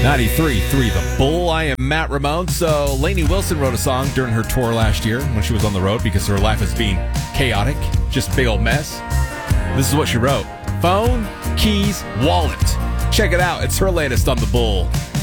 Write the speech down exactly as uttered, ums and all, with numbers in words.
ninety-three point three The Bull. I am Matt Ramone. So, Lainey Wilson wrote a song during her tour last year when she was on the road because her life is being chaotic, just a big old mess. This is what she wrote. Phone, keys, wallet. Check it out. It's her latest on The Bull.